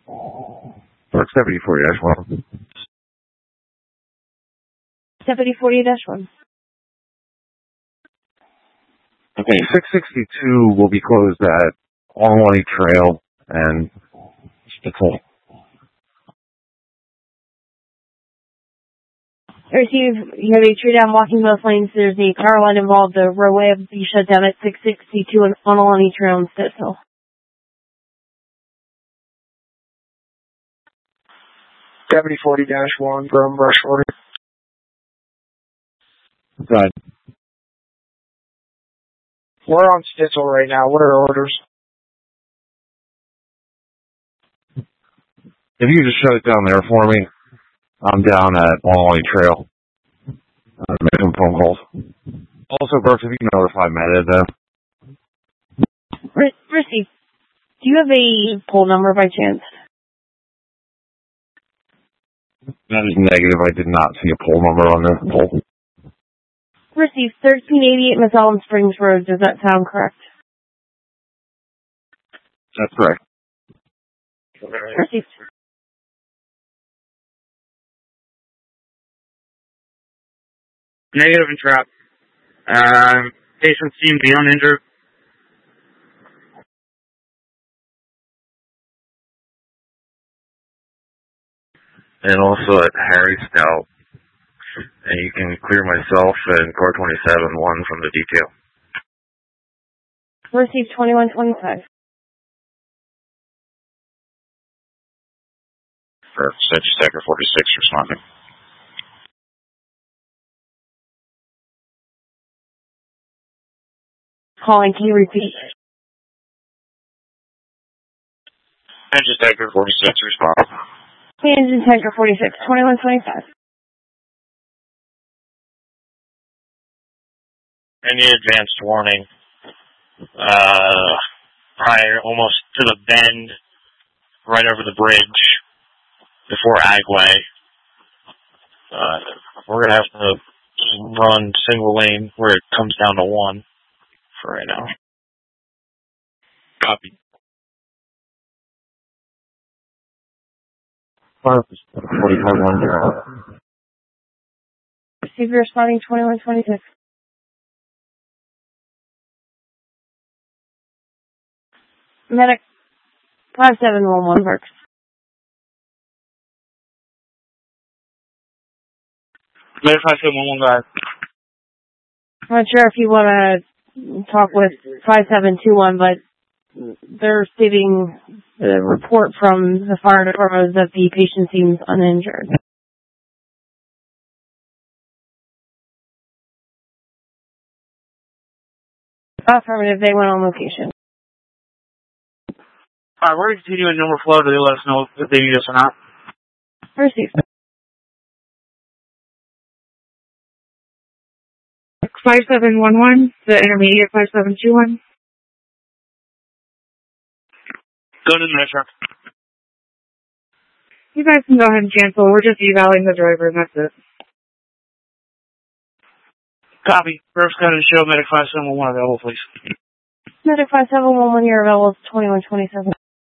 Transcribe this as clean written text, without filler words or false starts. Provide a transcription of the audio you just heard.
Park 7040-1. 7040-1. Okay, 662 will be closed at Onawani Trail and Spitzel. Receive, you have a tree down blocking both lanes. There's a car line involved. The roadway will be shut down at 662 and Onawani Trail in Spitzel. 7040-1 from Rushmore. Good. We're on Stitzel right now. What are orders? If you just shut it down there for me, I'm down at Onawani Trail. Make some phone calls. Also, Brooks, if you can notify Meta, Receive. Do you have a poll number by chance? that is negative. I did not see a poll number on the poll. Receive 1388 Miss Allen Springs Road. Does that sound correct? That's correct. Received. Negative and trap. Patients seem to be uninjured. And also at Harry Stout. And you can clear myself and Car 27-1 from the detail. Received 2125. For Sector 46 responding. Calling, can you repeat? Engine Sector 46 respond. Engine Sector 46, 2125. Any advanced warning. Prior, almost to the bend, right over the bridge, before Agway. We're going to have to run single lane where it comes down to 1 for right now. Copy. 45-1. Receiver responding 2126. Medic 5711 works. Medic 5711, guys. I'm not sure if you want to talk with 5721, but they're stating the report from the fire department that the patient seems uninjured. Affirmative, they went on location. Alright, we're going to continue in number flow till they let us know if they need us or not. Received. 5711, the intermediate 5721. Go to the next truck. You guys can go ahead and cancel. We're just evaluating the driver, and that's it. Copy. First, go to show Medic 5711 available, please. Medic 5711, you're available 2127.